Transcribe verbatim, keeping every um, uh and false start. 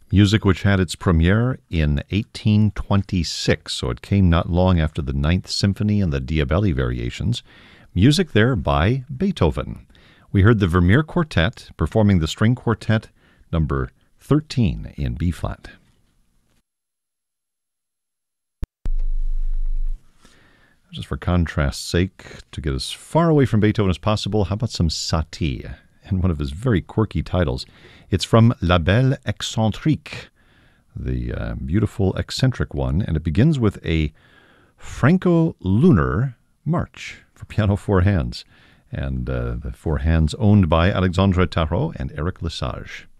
Music which had its premiere in eighteen twenty-six, so it came not long after the Ninth Symphony and the Diabelli variations. Music there by Beethoven. We heard the Vermeer Quartet performing the String Quartet number thirteen in B-flat. Just for contrast's sake, to get as far away from Beethoven as possible, how about some Satie and one of his very quirky titles? It's from La Belle Excentrique, the uh, beautiful eccentric one, and it begins with a Franco-Lunar march for piano four hands, and uh, the four hands owned by Alexandre Tarot and Eric Lesage.